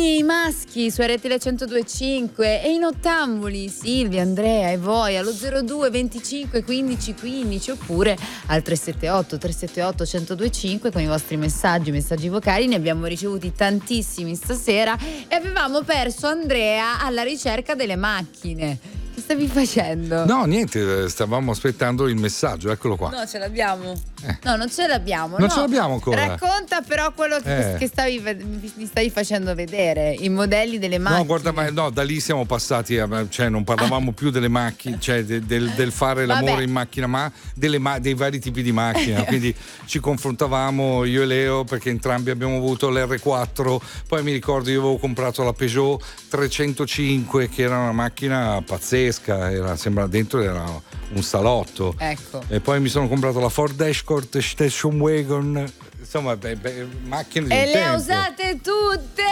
i maschi su RTL 102.5 e i nottambuli Silvia, Andrea e voi allo 02 25 15 15 oppure al 378 1025 con i vostri messaggi vocali. Ne abbiamo ricevuti tantissimi stasera e avevamo perso Andrea alla ricerca delle macchine. Che stavi facendo? No, niente, stavamo aspettando il messaggio, eccolo qua. No, ce l'abbiamo. No, non ce l'abbiamo. Non ce l'abbiamo ancora. Racconta però quello che mi stavi facendo vedere, i modelli delle macchine. No, guarda, da lì siamo passati, cioè non parlavamo più delle macchine, cioè del fare l'amore in macchina, ma dei vari tipi di macchina. Quindi ci confrontavamo io e Leo, perché entrambi abbiamo avuto l'R4, poi mi ricordo io avevo comprato la Peugeot 305, che era una macchina pazzesca, sembra dentro era un salotto. Ecco. E poi mi sono comprato la Ford Escort Station Wagon, insomma, macchine di e tempo. le ha usate tutte.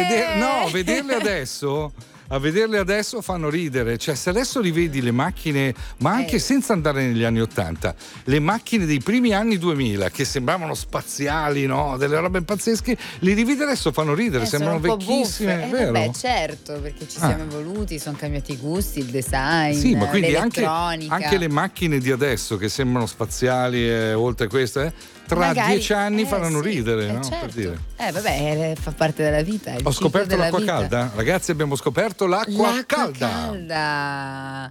A vederle adesso fanno ridere, cioè se adesso rivedi le macchine, ma anche senza andare negli anni 80, le macchine dei primi anni 2000 che sembravano spaziali, no? Delle robe pazzesche, li rivedi adesso fanno ridere, sembrano vecchissime, vero? Beh, certo, perché ci siamo evoluti, sono cambiati i gusti, il design, sì, ma quindi l'elettronica. anche le macchine di adesso che sembrano spaziali, oltre a queste, tra magari 10 anni faranno ridere, no? Certo. Per dire. Vabbè, fa parte della vita. Ho scoperto l'acqua vita. calda, ragazzi, abbiamo scoperto l'acqua calda.